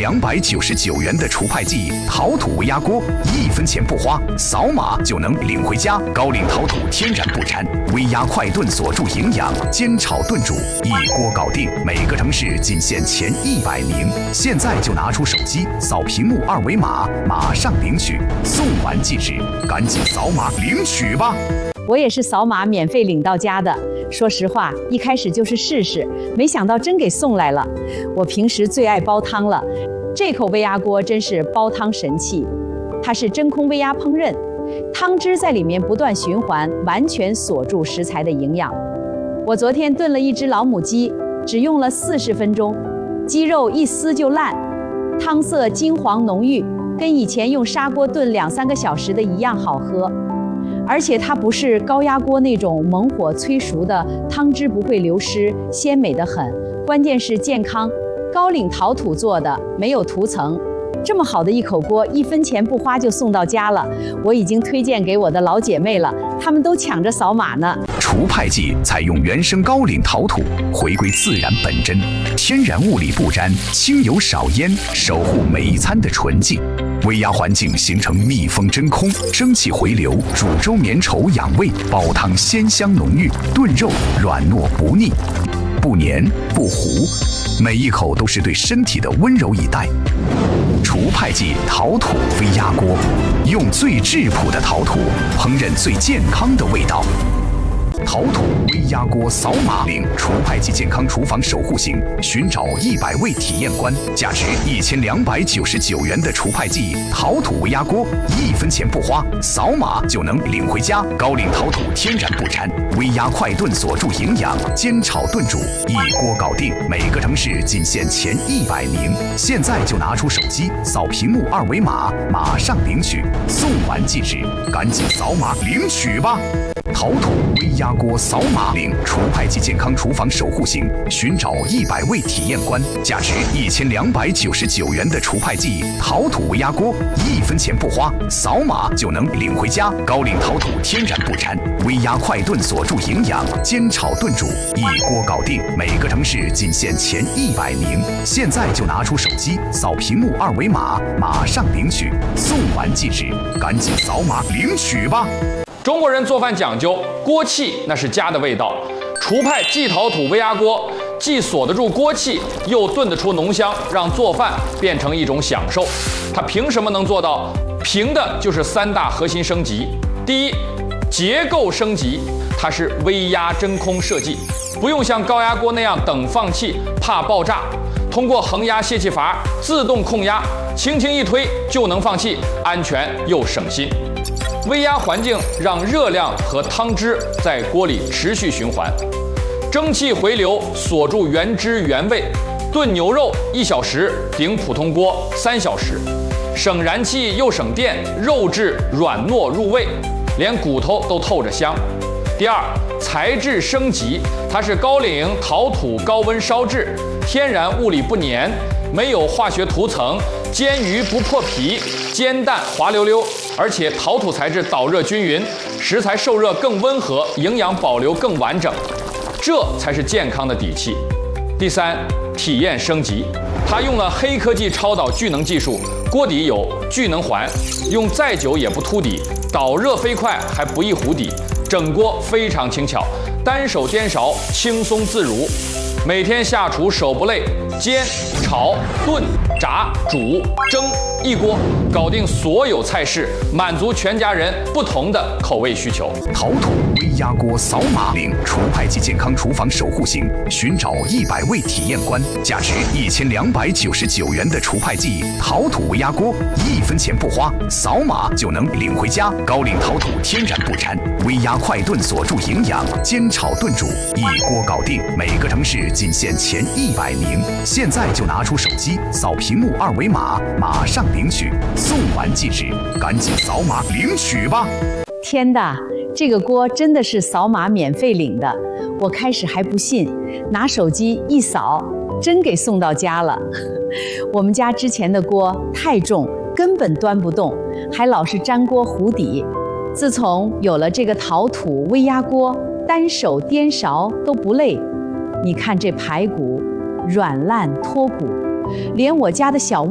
1299元的除派记陶土微压锅，1分钱不花，扫码就能领回家。高岭陶土天然不粘，微压快炖锁住营养，煎炒炖煮一锅搞定。每个城市仅限前100名，现在就拿出手机扫屏幕2维码，马上领取，送完即止，赶紧扫码领取吧。 我也是扫码免费领到家的。说实话，一开始就是试试，没想到真给送来了。我平时最爱煲汤了，这口微压锅真是煲汤神器。它是真空微压烹饪，汤汁在里面不断循环，完全锁住食材的营养。我昨天炖了一只老母鸡，只用了40分钟，鸡肉一撕就烂，汤色金黄浓郁，跟以前用砂锅炖2-3个小时的一样好喝。而且它不是高压锅那种猛火催熟的，汤汁不会流失，鲜美得很。关键是健康，高岭陶土做的，没有涂层。这么好的一口锅，1分钱不花就送到家了。我已经推荐给我的老姐妹了，她们都抢着扫码呢。 除派记采用原生高岭陶土，回归自然本真，天然物理不沾，轻油少烟，守护每一餐的纯净。微压环境形成密封真空，蒸汽回流，煮粥绵稠养胃，煲汤鲜香浓郁，炖肉软糯不腻，不黏不糊，每一口都是对身体的温柔以待。除派记陶土微压锅，用最质朴的陶土烹饪最健康的味道。陶土微压锅扫码领除派记健康厨房守护行，寻找100位体验官，价值1299元的除派记陶土微压锅，1分钱不花，扫码就能领回家。高岭陶土天然不粘，微压快炖锁住营养，煎炒炖煮一锅搞定。每个城市仅限前100名，现在就拿出手机扫屏幕2维码，马上领取，送完即止，赶紧扫码领取吧。陶土微压锅扫码领除派记健康厨房守护行，寻找100位体验官，价值1299元的除派记陶土微压锅，1分钱不花，扫码就能领回家。高岭陶土天然不粘，微压快炖锁住营养，煎炒炖煮一锅搞定。每个城市仅限前100名，现在就拿出手机扫屏幕2维码，马上领取，送完即止，赶紧扫码领取吧。 中国人做饭讲究锅气，那是家的味道。除派记陶土微压锅既锁得住锅气，又炖得出浓香，让做饭变成一种享受。它凭什么能做到？凭的就是3大核心升级。第一，结构升级，它是微压真空设计，不用像高压锅那样等放气，怕爆炸。通过恒压泄气阀自动控压，轻轻一推就能放气，安全又省心。微压环境让热量和汤汁在锅里持续循环，蒸汽回流锁住原汁原味。炖牛肉1小时顶普通锅3小时，省燃气又省电，肉质软糯入味，连骨头都透着香。第二，材质升级，它是高岭陶土高温烧制，天然物理不粘，没有化学涂层，煎鱼不破皮，煎蛋滑溜溜。而且陶土材质导热均匀，食材受热更温和，营养保留更完整，这才是健康的底气。第三，体验升级，它用了黑科技超导聚能技术，锅底有聚能环，用再久也不凸底，导热飞快还不易糊底，整锅非常轻巧，单手颠勺轻松自如。每天下厨手不累，煎、炒、炖、炸、煮、蒸，一锅搞定所有菜式，满足全家人不同的口味需求。 陶土微压锅扫码领除派记健康厨房守护行，寻找100位体验官，价值1299元的除派记陶土微压锅，1分钱不花，扫码就能领回家。高岭陶土天然不粘，微压快炖锁住营养，煎炒炖煮一锅搞定。每个城市仅限前100名，现在就拿出手机扫屏幕2维码，马上领取，送完即止，赶紧扫码领取吧。 天的，这个锅真的是扫码免费领的。我开始还不信，拿手机一扫，真给送到家了。我们家之前的锅太重，根本端不动，还老是粘锅糊底。自从有了这个陶土微压锅，单手颠勺都不累。你看这排骨软烂脱骨，连我家的小